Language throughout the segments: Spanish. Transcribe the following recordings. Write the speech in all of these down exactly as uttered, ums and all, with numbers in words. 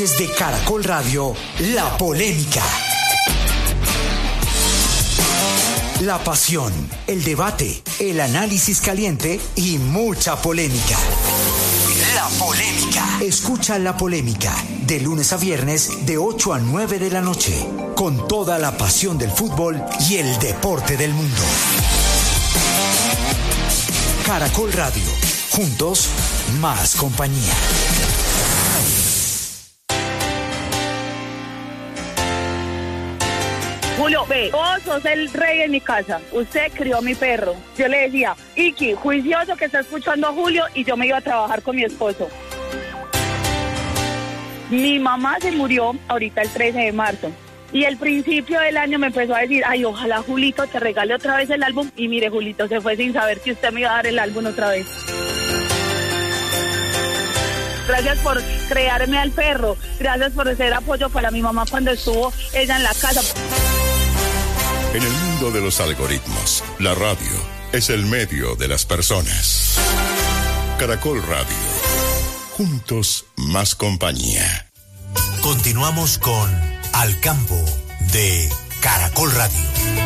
Desde Caracol Radio, La Polémica. La pasión, el debate, el análisis caliente y mucha polémica. La Polémica. Escucha La Polémica de lunes a viernes de ocho a nueve de la noche, con toda la pasión del fútbol y el deporte del mundo. Caracol Radio, juntos, más compañía. Julio, ve, vos sos el rey en mi casa, usted crió a mi perro. Yo le decía, Iki, juicioso que está escuchando a Julio, y yo me iba a trabajar con mi esposo. Mi mamá se murió ahorita el trece de marzo, y el principio del año me empezó a decir, ay, ojalá Julito te regale otra vez el álbum, y mire, Julito se fue sin saber que usted me iba a dar el álbum otra vez. Gracias por crearme al perro, gracias por ser apoyo para mi mamá cuando estuvo ella en la casa. En el mundo de los algoritmos, la radio es el medio de las personas. Caracol Radio. Juntos, más compañía. Continuamos con Al Campo de Caracol Radio.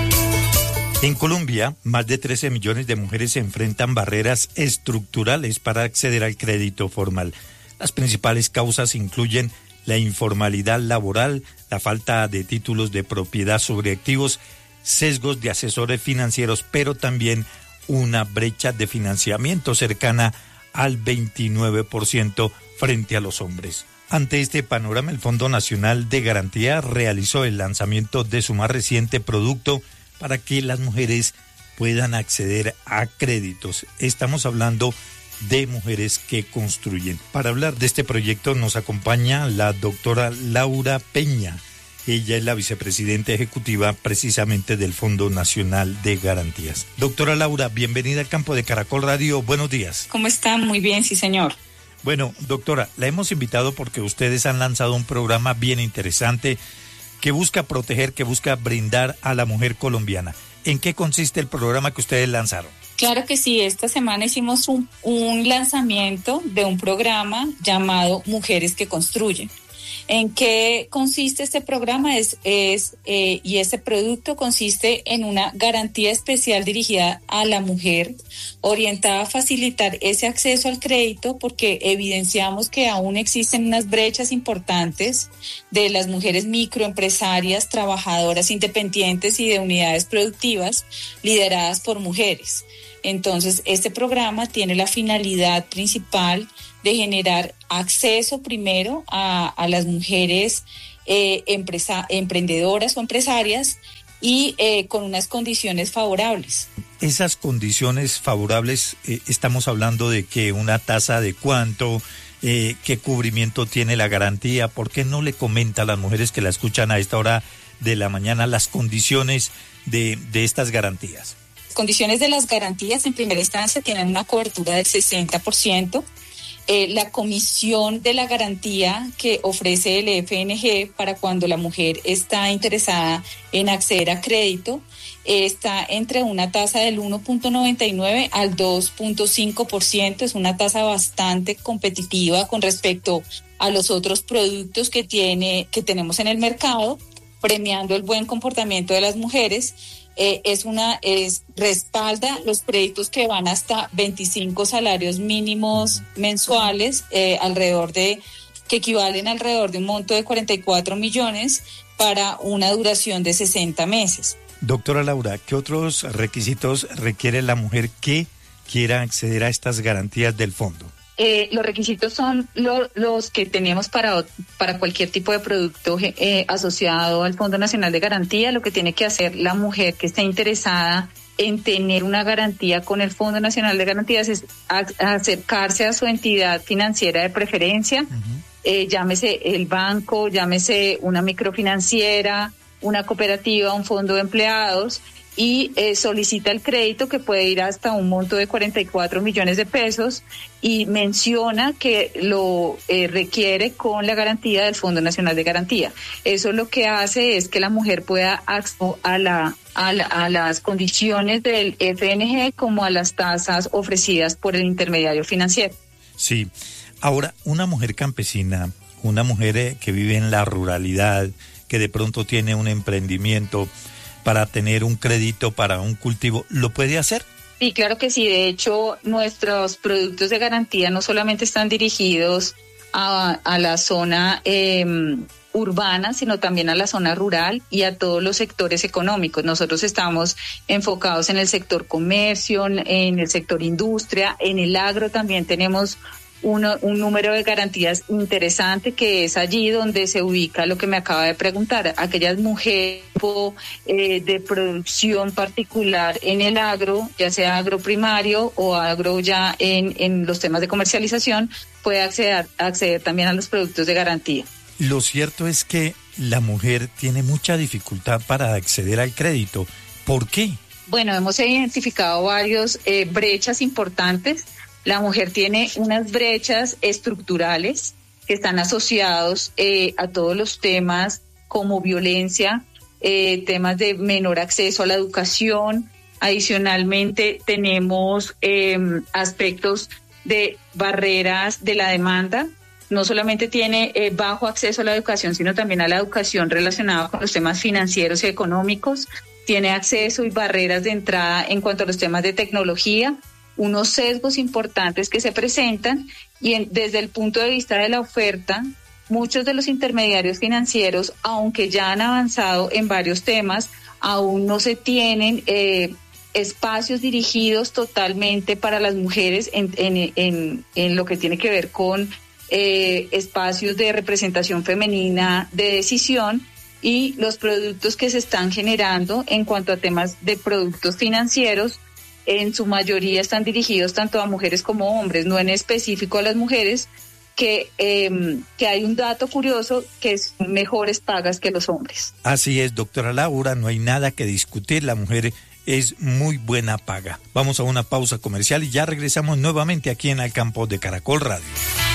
En Colombia, más de trece millones de mujeres enfrentan barreras estructurales para acceder al crédito formal. Las principales causas incluyen la informalidad laboral, la falta de títulos de propiedad sobre activos, sesgos de asesores financieros, pero también una brecha de financiamiento cercana al veintinueve por ciento frente a los hombres. Ante este panorama, el Fondo Nacional de Garantía realizó el lanzamiento de su más reciente producto para que las mujeres puedan acceder a créditos. Estamos hablando de Mujeres que Construyen. Para hablar de este proyecto nos acompaña la doctora Laura Peña. Ella es la vicepresidenta ejecutiva precisamente del Fondo Nacional de Garantías. Doctora Laura, bienvenida al campo de Caracol Radio. Buenos días. ¿Cómo está? Muy bien, sí, señor. Bueno, doctora, la hemos invitado porque ustedes han lanzado un programa bien interesante que busca proteger, que busca brindar a la mujer colombiana. ¿En qué consiste el programa que ustedes lanzaron? Claro que sí, esta semana hicimos un, un lanzamiento de un programa llamado Mujeres que Construyen. ¿En qué consiste este programa? Es, es eh, y este producto consiste en una garantía especial dirigida a la mujer, orientada a facilitar ese acceso al crédito, porque evidenciamos que aún existen unas brechas importantes de las mujeres microempresarias, trabajadoras independientes y de unidades productivas lideradas por mujeres. Entonces, este programa tiene la finalidad principal de generar acceso primero a, a las mujeres eh, empresa, emprendedoras o empresarias y eh, con unas condiciones favorables. Esas condiciones favorables, eh, estamos hablando de que una tasa de cuánto, eh, qué cubrimiento tiene la garantía. ¿Por qué no le comenta a las mujeres que la escuchan a esta hora de la mañana las condiciones de, de estas garantías? Las condiciones de las garantías en primera instancia tienen una cobertura del sesenta por ciento. Eh, la comisión de la garantía que ofrece el F N G para cuando la mujer está interesada en acceder a crédito eh, está entre una tasa del uno punto noventa y nueve al dos punto cinco por ciento. Es una tasa bastante competitiva con respecto a los otros productos que tiene que tenemos en el mercado, premiando el buen comportamiento de las mujeres. Eh, es una es respalda los créditos que van hasta veinticinco salarios mínimos mensuales, eh, alrededor de que equivalen alrededor de un monto de cuarenta y cuatro millones para una duración de sesenta meses. Doctora Laura, ¿qué otros requisitos requiere la mujer que quiera acceder a estas garantías del fondo? Eh, los requisitos son lo, los que tenemos para, para cualquier tipo de producto eh, asociado al Fondo Nacional de Garantía. Lo que tiene que hacer la mujer que esté interesada en tener una garantía con el Fondo Nacional de Garantías es a, a acercarse a su entidad financiera de preferencia, uh-huh. eh, llámese el banco, llámese una microfinanciera, una cooperativa, un fondo de empleados, y eh, solicita el crédito, que puede ir hasta un monto de cuarenta y cuatro millones de pesos, y menciona que lo eh, requiere con la garantía del Fondo Nacional de Garantía. Eso lo que hace es que la mujer pueda acceder a la A, la, a las condiciones del F N G como a las tasas ofrecidas por el intermediario financiero. Sí. Ahora, una mujer campesina, una mujer eh, que vive en la ruralidad, que de pronto tiene un emprendimiento para tener un crédito para un cultivo, ¿lo puede hacer? Sí, claro que sí. De hecho, nuestros productos de garantía no solamente están dirigidos a, a la zona eh, urbana, sino también a la zona rural y a todos los sectores económicos. Nosotros estamos enfocados en el sector comercio, en el sector industria, en el agro también tenemos uno, un número de garantías interesante, que es allí donde se ubica lo que me acaba de preguntar, aquellas mujeres eh, de producción particular en el agro, ya sea agroprimario o agro ya en, en los temas de comercialización, puede acceder, acceder también a los productos de garantía. Lo cierto es que la mujer tiene mucha dificultad para acceder al crédito. ¿Por qué? Bueno, hemos identificado varios eh, brechas importantes. La mujer tiene unas brechas estructurales que están asociados eh, a todos los temas como violencia, eh, temas de menor acceso a la educación. Adicionalmente tenemos eh, aspectos de barreras de la demanda. No solamente tiene eh, bajo acceso a la educación, sino también a la educación relacionada con los temas financieros y económicos. Tiene acceso y barreras de entrada en cuanto a los temas de tecnología, unos sesgos importantes que se presentan y en, desde el punto de vista de la oferta, muchos de los intermediarios financieros, aunque ya han avanzado en varios temas, aún no se tienen eh, espacios dirigidos totalmente para las mujeres en, en, en, en lo que tiene que ver con eh, espacios de representación femenina de decisión, y los productos que se están generando en cuanto a temas de productos financieros en su mayoría están dirigidos tanto a mujeres como hombres, no en específico a las mujeres, que, eh, que hay un dato curioso que es mejores pagas que los hombres. Así es, doctora Laura, no hay nada que discutir, la mujer es muy buena paga. Vamos a una pausa comercial y ya regresamos nuevamente aquí en Al Campo de Caracol Radio.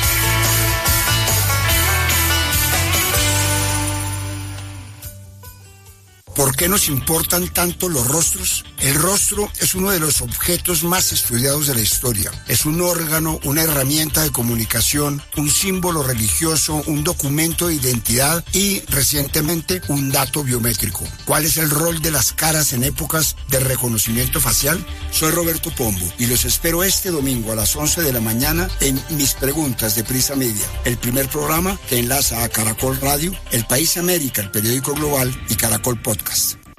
¿Por qué nos importan tanto los rostros? El rostro es uno de los objetos más estudiados de la historia. Es un órgano, una herramienta de comunicación, un símbolo religioso, un documento de identidad y, recientemente, un dato biométrico. ¿Cuál es el rol de las caras en épocas de reconocimiento facial? Soy Roberto Pombo y los espero este domingo a las once de la mañana en Mis Preguntas de Prisa Media, el primer programa que enlaza a Caracol Radio, El País América, el periódico global y Caracol Podcast.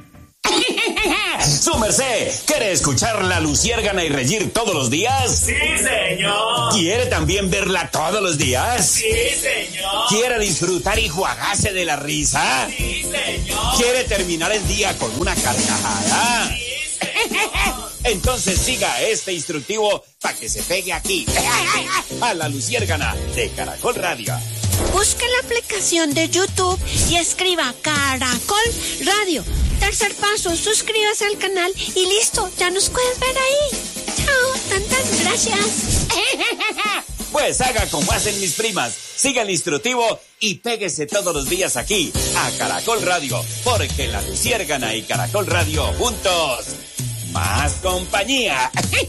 ¡Su merced! ¿Quiere escuchar La Luciérgana y reír todos los días? ¡Sí, señor! ¿Quiere también verla todos los días? ¡Sí, señor! ¿Quiere disfrutar y juagarse de la risa? ¡Sí, señor! ¿Quiere terminar el día con una carcajada? ¡Sí, señor! Entonces siga este instructivo para que se pegue aquí, a La Luciérgana de Caracol Radio. Busque la aplicación de YouTube y escriba Caracol Radio. Tercer paso, suscríbase al canal y listo, ya nos puedes ver ahí. Chao, tantas gracias. Pues haga como hacen mis primas, siga el instructivo y péguese todos los días aquí, a Caracol Radio, porque La Luciérgana y Caracol Radio juntos, más compañía.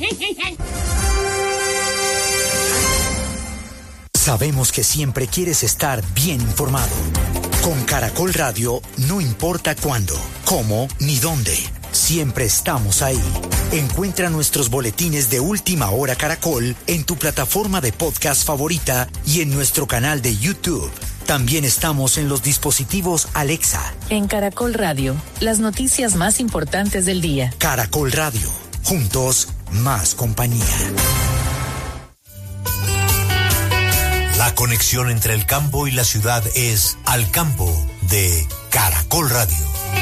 Sabemos que siempre quieres estar bien informado. Con Caracol Radio, no importa cuándo, cómo ni dónde, siempre estamos ahí. Encuentra nuestros boletines de Última Hora Caracol en tu plataforma de podcast favorita y en nuestro canal de YouTube. También estamos en los dispositivos Alexa. En Caracol Radio, las noticias más importantes del día. Caracol Radio, juntos, más compañía. La conexión entre el campo y la ciudad es Al Campo de Caracol Radio.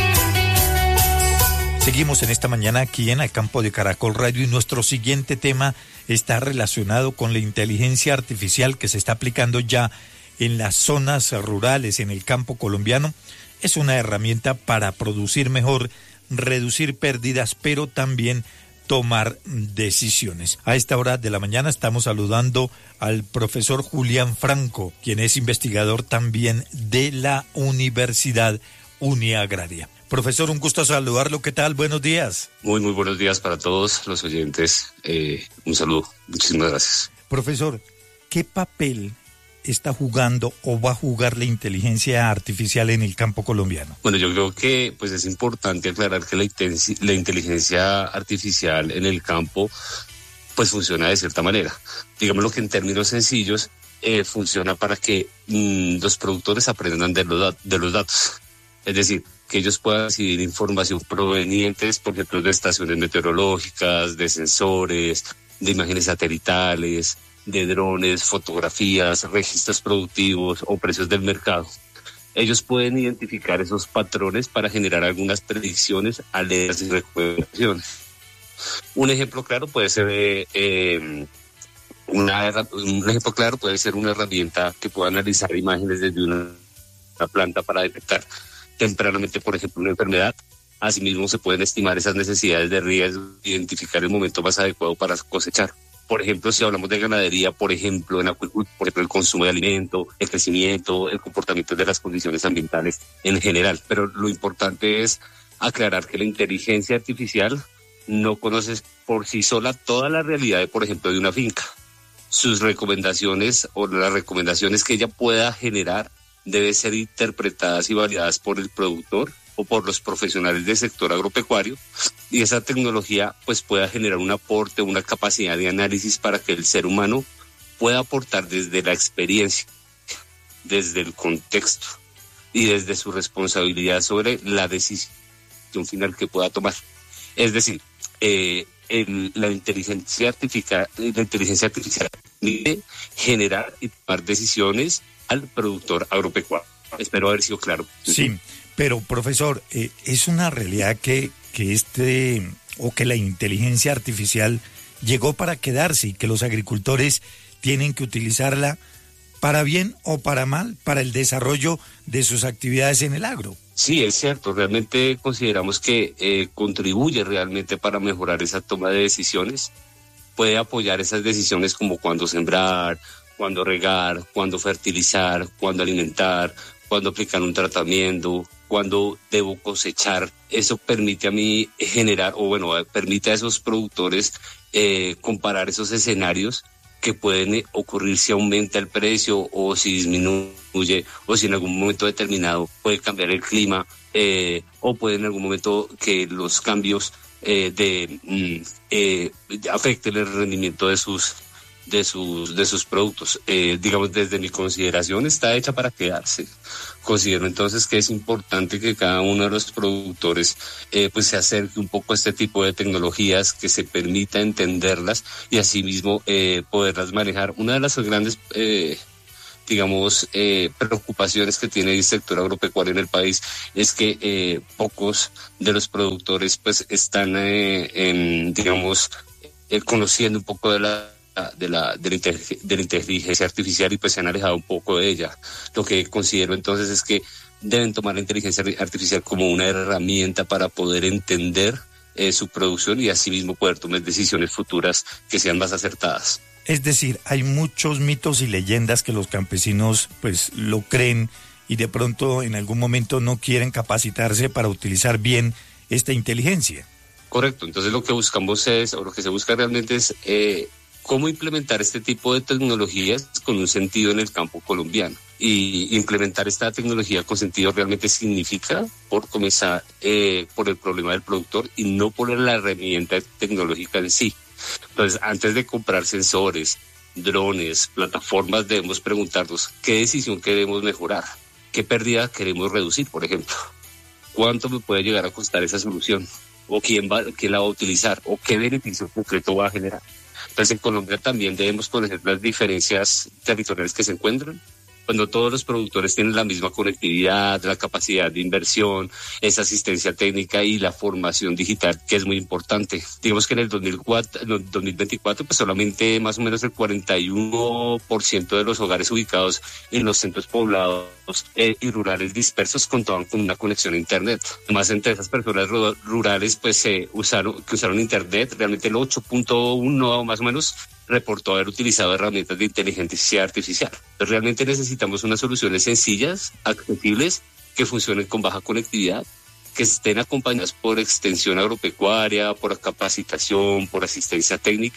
Seguimos en esta mañana aquí en Al Campo de Caracol Radio y nuestro siguiente tema está relacionado con la inteligencia artificial que se está aplicando ya en las zonas rurales, en el campo colombiano. Es una herramienta para producir mejor, reducir pérdidas, pero también tomar decisiones. A esta hora de la mañana estamos saludando al profesor Julián Franco, quien es investigador también de la Universidad Uniagraria. Profesor, un gusto saludarlo. ¿Qué tal? Buenos días. Muy, muy buenos días para todos los oyentes. Eh, un saludo. Muchísimas gracias. Profesor, ¿qué papel está jugando o va a jugar la inteligencia artificial en el campo colombiano? Bueno, yo creo que pues es importante aclarar que la, intensi- la inteligencia artificial en el campo pues funciona de cierta manera. Digámoslo que en términos sencillos eh, funciona para que mmm, los productores aprendan de los, de los datos. Es decir, que ellos puedan recibir información provenientes, por ejemplo, de estaciones meteorológicas, de sensores, de imágenes satelitales, de drones, fotografías, registros productivos o precios del mercado. Ellos pueden identificar esos patrones para generar algunas predicciones, alertas y recomendaciones. Un ejemplo claro puede ser eh, eh, una un ejemplo claro puede ser una herramienta que pueda analizar imágenes desde una, una planta para detectar tempranamente, por ejemplo, una enfermedad. Asimismo, se pueden estimar esas necesidades de riesgo, identificar el momento más adecuado para cosechar. Por ejemplo, si hablamos de ganadería, por ejemplo, en acuicultura, por ejemplo, el consumo de alimento, el crecimiento, el comportamiento de las condiciones ambientales en general. Pero lo importante es aclarar que la inteligencia artificial no conoce por sí sola toda la realidad, de, por ejemplo, de una finca. Sus recomendaciones o las recomendaciones que ella pueda generar deben ser interpretadas y validadas por el productor o por los profesionales del sector agropecuario, y esa tecnología pues pueda generar un aporte, una capacidad de análisis para que el ser humano pueda aportar desde la experiencia, desde el contexto y desde su responsabilidad sobre la decisión final que pueda tomar. Es decir, eh, el, la inteligencia artificial, la inteligencia artificial permite generar y tomar decisiones al productor agropecuario. Espero haber sido claro. Sí. Pero, profesor, eh, es una realidad que, que este o que la inteligencia artificial llegó para quedarse y que los agricultores tienen que utilizarla para bien o para mal, para el desarrollo de sus actividades en el agro. Sí, es cierto. Realmente consideramos que eh, contribuye realmente para mejorar esa toma de decisiones. Puede apoyar esas decisiones como cuándo sembrar, cuándo regar, cuándo fertilizar, cuándo alimentar, cuándo aplicar un tratamiento, cuándo debo cosechar. Eso permite a mí generar, o bueno, permite a esos productores eh, comparar esos escenarios que pueden ocurrir si aumenta el precio o si disminuye, o si en algún momento determinado puede cambiar el clima, eh, o puede en algún momento que los cambios eh, de mm, eh, afecten el rendimiento de sus de sus de sus productos. Eh, digamos, desde mi consideración está hecha para quedarse. Considero entonces que es importante que cada uno de los productores eh, pues se acerque un poco a este tipo de tecnologías, que se permita entenderlas y asimismo eh, poderlas manejar. Una de las grandes eh, digamos, eh, preocupaciones que tiene el sector agropecuario en el país es que eh, pocos de los productores pues están eh, en, digamos, eh, conociendo un poco de la de la, de la de la inteligencia artificial y pues se han alejado un poco de ella. Lo que considero entonces es que deben tomar la inteligencia artificial como una herramienta para poder entender eh, su producción y asimismo poder tomar decisiones futuras que sean más acertadas. Es decir, hay muchos mitos y leyendas que los campesinos pues lo creen y de pronto en algún momento no quieren capacitarse para utilizar bien esta inteligencia. Correcto, entonces lo que buscamos es, o lo que se busca realmente es eh, cómo implementar este tipo de tecnologías con un sentido en el campo colombiano. Y implementar esta tecnología con sentido realmente significa por comenzar eh, por el problema del productor y no por la herramienta tecnológica en sí. Entonces, antes de comprar sensores, drones, plataformas, debemos preguntarnos qué decisión queremos mejorar, qué pérdida queremos reducir, por ejemplo. ¿Cuánto me puede llegar a costar esa solución? ¿O quién, va, quién la va a utilizar? ¿O qué beneficio concreto va a generar? Entonces, en Colombia también debemos conocer las diferencias territoriales que se encuentran. Cuando todos los productores tienen la misma conectividad, la capacidad de inversión, esa asistencia técnica y la formación digital, que es muy importante. Digamos que en el dos mil cuatro, dos mil veinticuatro, pues solamente más o menos el cuarenta y uno por ciento de los hogares ubicados en los centros poblados eh, y rurales dispersos contaban con una conexión a Internet. Además, entre esas personas rurales, pues eh, usaron, que usaron Internet, realmente el ocho punto uno más o menos reportó haber utilizado herramientas de inteligencia artificial. Entonces, realmente necesitamos unas soluciones sencillas, accesibles, que funcionen con baja conectividad, que estén acompañadas por extensión agropecuaria, por capacitación, por asistencia técnica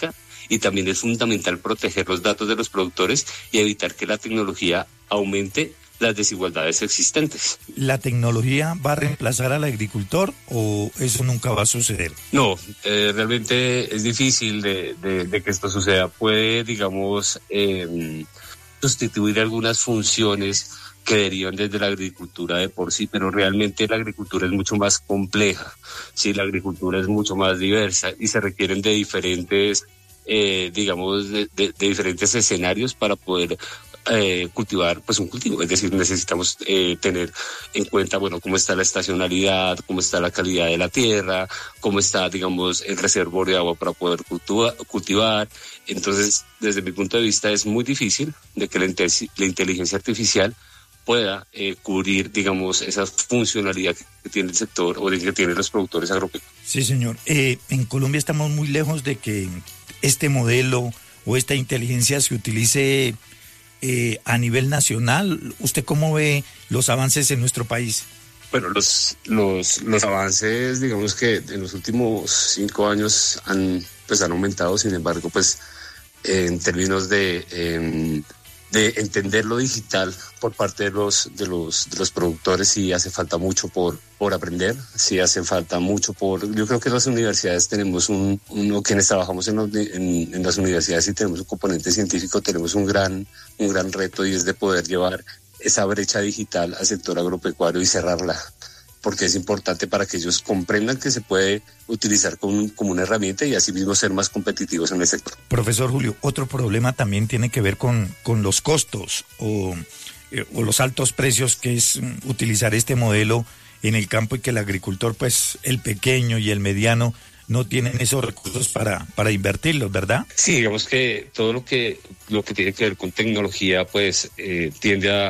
y también es fundamental proteger los datos de los productores y evitar que la tecnología aumente las desigualdades existentes. ¿La tecnología va a reemplazar al agricultor o eso nunca va a suceder? No, eh, realmente es difícil de, de, de que esto suceda. Puede, digamos, eh, sustituir algunas funciones que derivan desde la agricultura de por sí, pero realmente la agricultura es mucho más compleja, ¿sí? La agricultura es mucho más diversa y se requieren de diferentes, eh, digamos, de, de, de diferentes escenarios para poder Eh, cultivar pues un cultivo, es decir, necesitamos eh, tener en cuenta, bueno, cómo está la estacionalidad, cómo está la calidad de la tierra, cómo está, digamos, el reservorio de agua para poder cultiva, cultivar. Entonces, desde mi punto de vista, es muy difícil de que la, la inteligencia artificial pueda eh, cubrir, digamos, esa funcionalidad que tiene el sector o de que tienen los productores agropecuarios. Sí, señor. Eh, en Colombia estamos muy lejos de que este modelo o esta inteligencia se utilice Eh, a nivel nacional. ¿Usted cómo ve los avances en nuestro país? Bueno, los, los, los avances, digamos que en los últimos cinco años han, pues, han aumentado, sin embargo, pues eh, en términos de, eh, de entender lo digital por parte de los, de los, de los productores, sí hace falta mucho por, por aprender, sí hace falta mucho por... Yo creo que las universidades tenemos un, un o quienes trabajamos en, los, en, en las universidades y tenemos un componente científico, tenemos un gran, un gran reto, y es de poder llevar esa brecha digital al sector agropecuario y cerrarla, porque es importante para que ellos comprendan que se puede utilizar como, como una herramienta y así mismo ser más competitivos en el sector. Profesor Julio, otro problema también tiene que ver con, con los costos o, eh, o los altos precios, que es um, utilizar este modelo en el campo, y que el agricultor, pues el pequeño y el mediano, no tienen esos recursos para, para invertirlos, ¿verdad? Sí, digamos que todo lo que lo que tiene que ver con tecnología, pues eh, tiende a,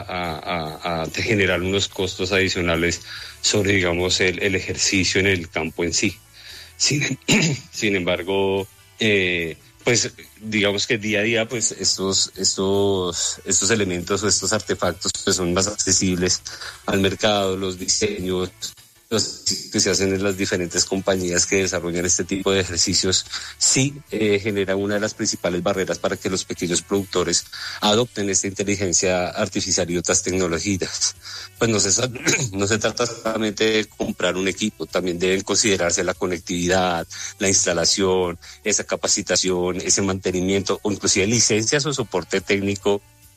a, a generar unos costos adicionales sobre, digamos, el, el ejercicio en el campo en sí. Sin, sin embargo, eh, pues digamos que día a día, pues estos estos estos elementos o estos artefactos pues son más accesibles al mercado, los diseños que se hacen en las diferentes compañías que desarrollan este tipo de ejercicios, sí eh, genera una de las principales barreras para que los pequeños productores adopten esta inteligencia artificial y otras tecnologías. Pues no se, no se trata solamente de comprar un equipo, también deben considerarse la conectividad, la instalación, esa capacitación, ese mantenimiento, o inclusive licencias o soporte técnico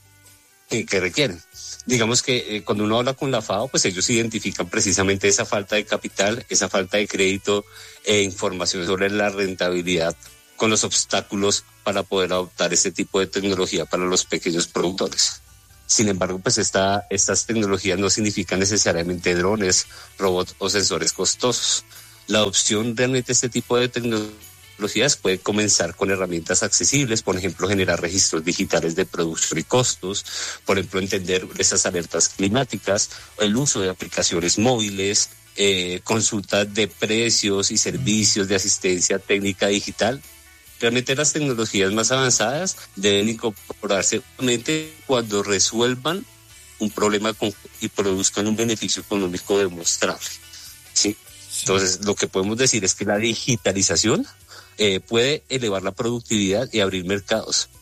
eh, que requieren. Digamos que eh, cuando uno habla con la FAO, pues ellos identifican precisamente esa falta de capital, esa falta de crédito e información sobre la rentabilidad con los obstáculos para poder adoptar este tipo de tecnología para los pequeños productores. Sin embargo, pues esta, estas tecnologías no significan necesariamente drones, robots o sensores costosos. La adopción realmente de este tipo de tecnologías puede comenzar con herramientas accesibles, por ejemplo, generar registros digitales de producción y costos, por ejemplo, entender esas alertas climáticas, el uso de aplicaciones móviles, eh, consultas de precios y servicios de asistencia técnica digital. Realmente las tecnologías más avanzadas deben incorporarse únicamente cuando resuelvan un problema con, y produzcan un beneficio económico demostrable. ¿Sí? Entonces, lo que podemos decir es que la digitalización Eh, puede elevar la productividad y abrir mercados,